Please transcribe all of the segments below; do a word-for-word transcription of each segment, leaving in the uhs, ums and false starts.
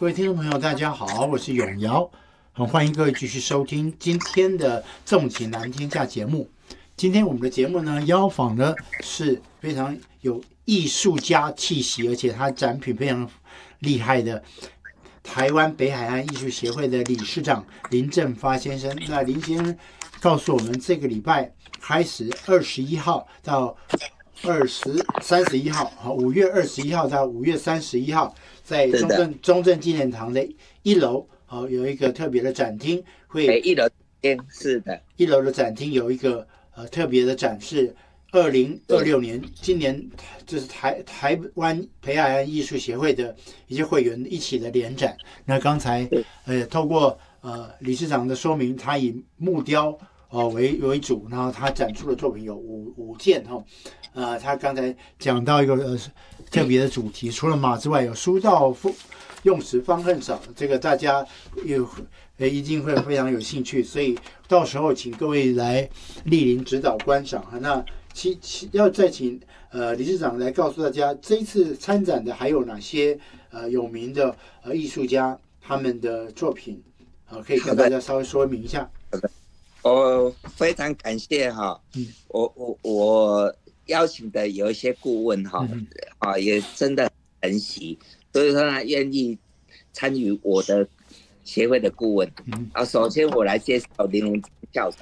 各位听众朋友，大家好，我是永尧，很欢迎各位继续收听今天的纵情南天下节目。今天我们的节目呢，邀访的是非常有艺术家气息，而且他展品非常厉害的台湾北海岸艺术协会的理事长林正发先生。那林先生告诉我们，这个礼拜开始，二十一号到二十三十一号，五月二十一号到五月三十一号，在中正中正纪念堂的一楼，哦，有一个特别的展厅，会一楼是的， 一楼的展厅有一个呃特别的展示。二零二六年，今年就是台台湾北海岸艺术协会的一些会员一起的联展。那刚才呃透过呃理事长的说明，他以木雕呃为为主，然后他展出的作品有五五件哈。呃，他刚才讲到一个呃特别的主题，除了马之外，有书到用时方恨少，这个大家有呃一定会非常有兴趣，所以到时候请各位来莅临指导观赏哈。那其其要再请呃理事长来告诉大家，这一次参展的还有哪些呃有名的呃艺术家他们的作品，呃可以跟大家稍微说明一下。 好的，我非常感谢哈，嗯、我我我邀请的有一些顾问哈，嗯、啊也真的很喜，所以说他愿意参与我的协会的顾问。嗯、啊，首先我来介绍林文章校长。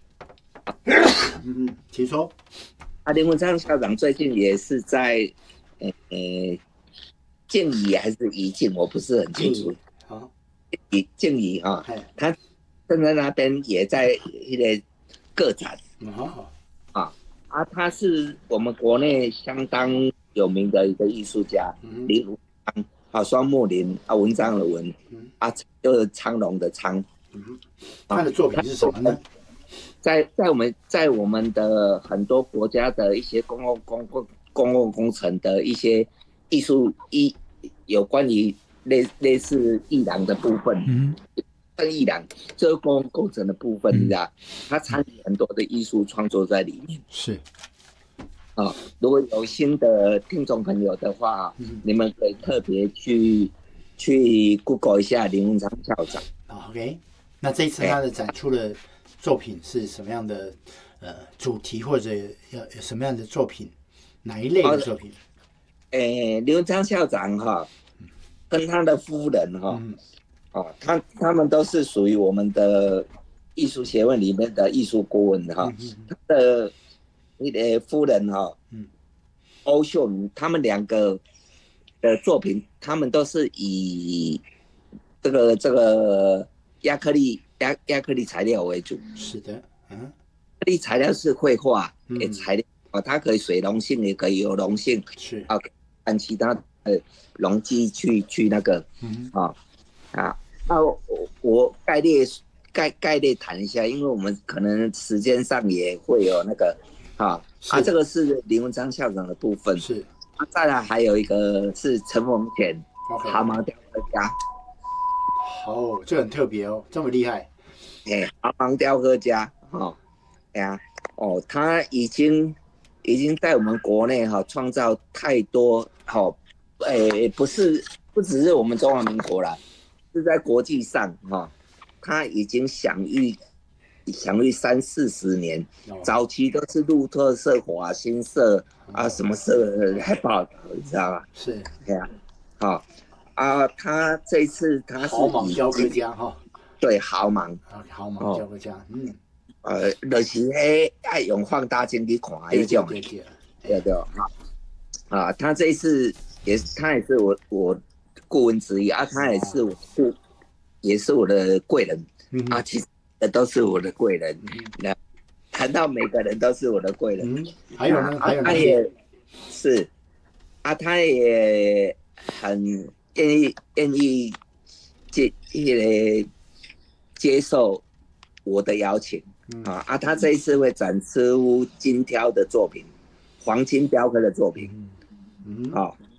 嗯，请说。 啊，林文章校长最近也是在，呃，静宜还是宜静，我不是很清楚。 好， 宜静宜啊，他正在那边也在一个个展。 好， 啊啊，他是我们国内相当有名的一个艺术家，嗯、林文章啊，双木林啊，文章的文，嗯、啊，就是昌隆的昌。 嗯，他的作品是什么呢？ 在在我们在我们的很多国家的一些公共公共公共工程的一些艺术艺有关于类类似艺廊的部分，嗯，跟艺廊这个公共工程的部分，你知道，他参与很多的艺术创作在里面。 是， 啊、哦，如果有新的听众朋友的话，嗯、你们可以特别去去 Google 一下林文章校长。 OK， 那这一次他的展出了作品是什么样的呃主题，或者要有什么样的作品，哪一类的作品？ 诶，林文章校长哈，跟他的夫人哈，嗯、哦，他他们都是属于我们的艺术协会里面的艺术顾问哈。嗯、他的那个夫人哈，嗯，欧秀敏，他们两个的作品，他们都是以这个这个亚克力。亚亚克力材料为主， 是的，嗯，亚克力材料是绘画的材料，哦、嗯，它可以水溶性，也可以有溶性， 是啊，按其他的溶剂去去那个，嗯，啊啊，那我我概略概概略谈一下，因为我们可能时间上也会有那个，啊啊，这个是林文章校长的部分， 是， 啊，再来还有一个是陈逢田，蛤蟆雕刻家。 哦，这很特别哦，这么厉害。 哎，蛤蟆雕刻家，哦，哎呀，哦，他已经已经在我们国内哈、哦、创造太多，好、哦，哎，不是不只是我们中华民国啦，是在国际上哈、哦，他已经享誉享誉三四十年，哦、早期都是路特色、华新社、哦、啊什么社还报，你知道吧？ 是， 对呀，好、哦。啊，他这一次他是豪蟒雕刻家哈， 对，豪蟒， 豪蟒雕刻家，哦、嗯， 呃，就是迄爱用放大镜去看那种， 对对对对啊，啊，他这一次也是，他也是我我顾问之一啊，他也是我顾，也是我的贵人、嗯、啊，其实都是我的贵人，那、嗯、谈到每个人都是我的贵人， 嗯，还有呢，还有他也是啊，他也很。愿意愿意接呃接受我的邀请、嗯、啊啊！他这一次会展出金雕的作品，黄金雕刻的作品，嗯嗯，好、哦、